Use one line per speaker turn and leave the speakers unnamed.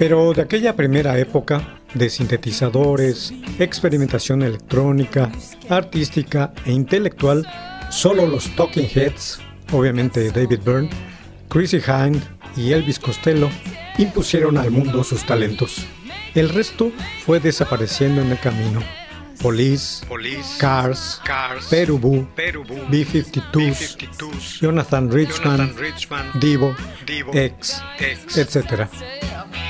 Pero de aquella primera época, de sintetizadores, experimentación electrónica, artística e intelectual, solo los Talking Heads, obviamente David Byrne, Chrissie Hynde y Elvis Costello, impusieron al mundo sus talentos. El resto fue desapareciendo en el camino. Police, Cars, Perubu, B-52s, Jonathan Richman, Divo, X, etc.